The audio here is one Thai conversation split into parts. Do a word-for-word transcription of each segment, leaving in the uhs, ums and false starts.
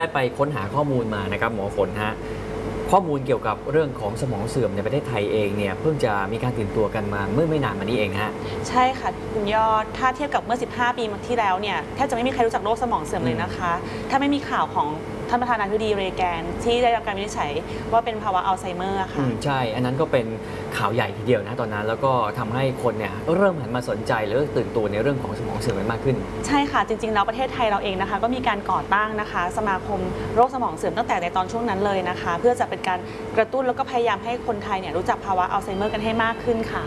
ได้ไปค้นหาข้อมูลมานะครับหมอฝนฮะข้อมูลเกี่ยวกับเรื่องของสมองเสื่อมในประเทศไทยเองเนี่ยเพิ่งจะมีการตื่นตัวกันมาเมื่อไม่นานมานี้เองฮะใช่ค่ะคุณยอดถ้าเทียบกับเมื่อสิบห้าปีที่แล้วเนี่ยแทบจะไม่มีใครรู้จักโรคสมองเสื่อมเลยนะคะถ้าไม่มีข่าวของท่านประธานาธิบดีเรแกนที่ได้รับการวินิจฉัยว่าเป็นภาวะอัลไซเมอร์ค่ะใช่อันนั้นก็เป็นข่าวใหญ่ทีเดียวนะตอนนั้นแล้วก็ทำให้คนเนี่ยเริ่มหันมาสนใจและตื่นตัวในเรื่องของสมองเสื่อมมากขึ้นใช่ค่ะจริงๆแล้วประเทศไทยเราเองนะคะก็มีการก่อตั้งนะคะสมาคมโรคสมองเสื่อมตั้งแต่ในตอนช่วงนั้นเลยนะคะเพื่อจะเป็นการกระตุ้นแล้วก็พยายามให้คนไทยเนี่ยรู้จักภาวะอัลไซเมอร์กันให้มากขึ้นค่ะ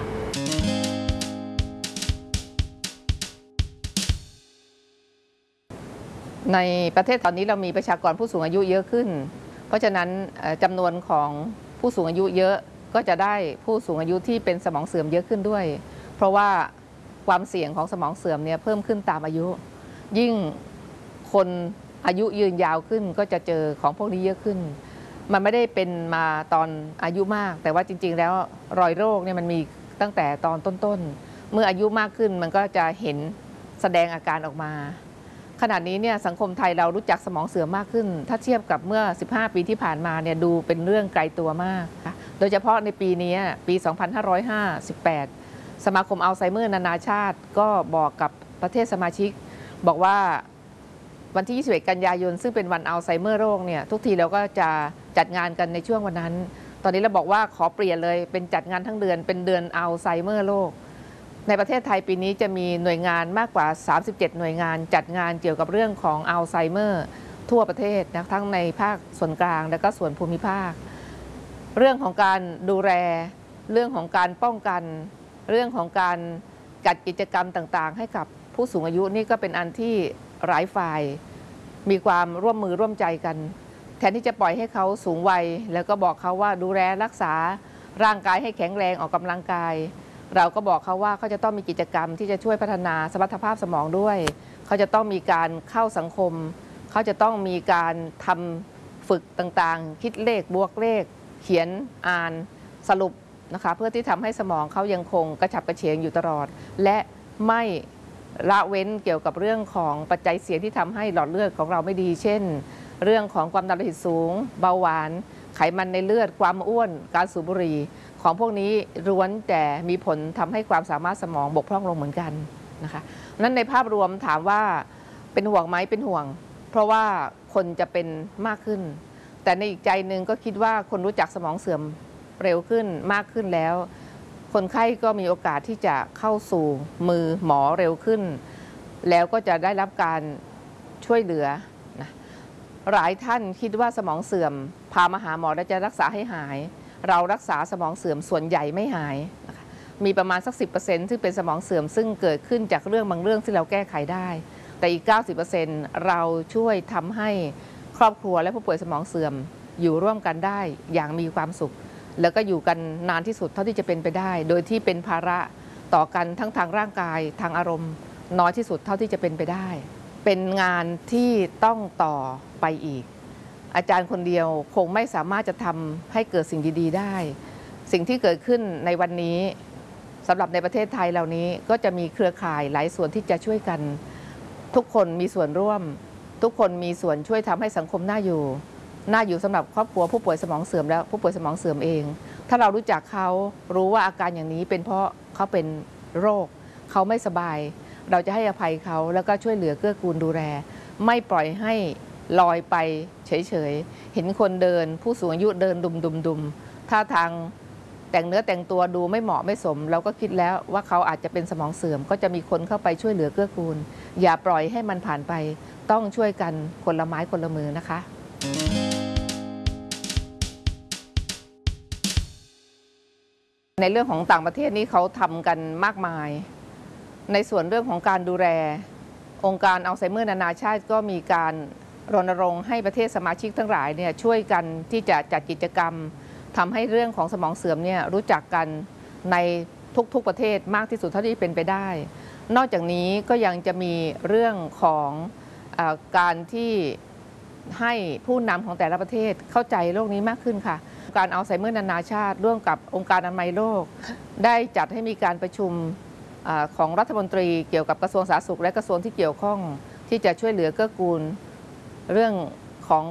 ในประเทศตอนนี้เรามีประชากรผู้สูงอายุเยอะขึ้นเพราะฉะนั้นจำนวนของผู้สูงอายุเยอะก็จะได้ผู้สูงอายุที่เป็นสมองเสื่อมเยอะขึ้นด้วยเพราะว่าความเสี่ยงของสมองเสื่อมเนี่ยเพิ่มขึ้นตามอายุยิ่งคนอายุยืนยาวขึ้นก็จะเจอของพวกนี้เยอะขึ้นมันไม่ได้เป็นมาตอนอายุมากแต่ว่าจริงๆแล้วรอยโรคเนี่ยมันมีตั้งแต่ตอนต้นๆเมื่ออายุมากขึ้นมันก็จะเห็นแสดงอาการออกมาขณะนี้เนี่ยสังคมไทยเรารู้จักสมองเสื่อมมากขึ้นถ้าเทียบกับเมื่อสิบห้าปีที่ผ่านมาเนี่ยดูเป็นเรื่องไกลตัวมากโดยเฉพาะในปีนี้ปีสองพันห้าร้อยห้าสิบแปดสมาคมอัลไซเมอร์นานาชาติก็บอกกับประเทศสมาชิกบอกว่าวันที่ยี่สิบเอ็ดกันยายนซึ่งเป็นวันอัลไซเมอร์โรคเนี่ยทุกทีเราก็จะจัดงานกันในช่วงวันนั้นตอนนี้เราบอกว่าขอเปลี่ยนเลยเป็นจัดงานทั้งเดือนเป็นเดือนอัลไซเมอร์โรคในประเทศไทยปีนี้จะมีหน่วยงานมากกว่าสามสิบเจ็ดหน่วยงานจัดงานเกี่ยวกับเรื่องของอัลไซเมอร์ทั่วประเทศนะทั้งในภาคส่วนกลางและก็ส่วนภูมิภาคเรื่องของการดูแลเรื่องของการป้องกันเรื่องของการจัดกิจกรรมต่างๆให้กับผู้สูงอายุนี่ก็เป็นอันที่หลายฝ่ายมีความร่วมมือร่วมใจกันแทนที่จะปล่อยให้เขาสูงวัยแล้วก็บอกเขาว่าดูแลรักษาร่างกายให้แข็งแรงออกกำลังกายเราก็บอกเขาว่าเขาจะต้องมีกิจกรรมที่จะช่วยพัฒนาสมรรถภาพสมองด้วยเขาจะต้องมีการเข้าสังคมเขาจะต้องมีการทำฝึกต่างๆคิดเลขบวกเลขเขียนอ่านสรุปนะคะเพื่อที่ทำให้สมองเขายังคงกระฉับกระเฉงอยู่ตลอดและไม่ละเว้นเกี่ยวกับเรื่องของปัจจัยเสี่ยงที่ทำให้หลอดเลือดของเราไม่ดีเช่นเรื่องของความดันโลหิตสูงเบาหวานไขมันในเลือดความอ้วนการสูบบุหรี่ของพวกนี้ล้วนแต่มีผลทำให้ความสามารถสมองบกพร่องลงเหมือนกันนะคะนั้นในภาพรวมถามว่าเป็นห่วงไหมเป็นห่วงเพราะว่าคนจะเป็นมากขึ้นแต่ในอีกใจหนึ่งก็คิดว่าคนรู้จักสมองเสื่อมเร็วขึ้นมากขึ้นแล้วคนไข้ก็มีโอกาสที่จะเข้าสู่มือหมอเร็วขึ้นแล้วก็จะได้รับการช่วยเหลือนะหลายท่านคิดว่าสมองเสื่อมพามาหาหมอแล้วจะรักษาให้หายเรารักษาสมองเสื่อมส่วนใหญ่ไม่หายนะคะมีประมาณสัก สิบเปอร์เซ็นต์ ซึ่งเป็นสมองเสื่อมซึ่งเกิดขึ้นจากเรื่องบางเรื่องที่เราแก้ไขได้แต่อีก เก้าสิบเปอร์เซ็นต์ เราช่วยทำให้ครอบครัวและผู้ป่วยสมองเสื่อมอยู่ร่วมกันได้อย่างมีความสุขแล้วก็อยู่กันนานที่สุดเท่าที่จะเป็นไปได้โดยที่เป็นภาระต่อกันทั้งทางร่างกายทางอารมณ์น้อยที่สุดเท่าที่จะเป็นไปได้เป็นงานที่ต้องต่อไปอีกอาจารย์คนเดียวคงไม่สามารถจะทำให้เกิดสิ่งดีๆได้สิ่งที่เกิดขึ้นในวันนี้สำหรับในประเทศไทยเหล่านี้ก็จะมีเครือข่ายหลายส่วนที่จะช่วยกันทุกคนมีส่วนร่วมทุกคนมีส่วนช่วยทำให้สังคมน่าอยู่น่าอยู่สำหรับครอบครัวผู้ป่วยสมองเสื่อมและผู้ป่วยสมองเสื่อมเองถ้าเรารู้จักเขารู้ว่าอาการอย่างนี้เป็นเพราะเขาเป็นโรคเขาไม่สบายเราจะให้อภัยเขาแล้วก็ช่วยเหลือเกื้อกูลดูแลไม่ปล่อยให้ลอยไปเฉยๆเห็นคนเดินผู้สูงอายุเดินดุมๆๆท่าทางแต่งเนื้อแต่งตัวดูไม่เหมาะไม่สมเราก็คิดแล้วว่าเขาอาจจะเป็นสมองเสื่อมก็จะมีคนเข้าไปช่วยเหลือเกื้อกูลอย่าปล่อยให้มันผ่านไปต้องช่วยกันคนละไม้คนละมือนะคะในเรื่องของต่างประเทศนี้เขาทำกันมากมายในส่วนเรื่องของการดูแลองค์การอัลไซเมอร์นานาชาติก็มีการรณรงค์ให้ประเทศสมาชิกทั้งหลายเนี่ยช่วยกันที่จะจัดกิจกรรมทำให้เรื่องของสมองเสื่อมเนี่ยรู้จักกันในทุกๆประเทศมากที่สุดเท่าที่เป็นไปได้นอกจากนี้ก็ยังจะมีเรื่องของเอ่อการที่ให้ผู้นำของแต่ละประเทศเข้าใจโรคนี้มากขึ้นค่ะการอัลไซเมอร์นานาชาติร่วมกับองค์การอนามัยโลกได้จัดให้มีการประชุมของรัฐมนตรีเกี่ยวกับกระทรวงสาธารณสุขและกระทรวงที่เกี่ยวข้องที่จะช่วยเหลือเกื้อกูลเรื่อง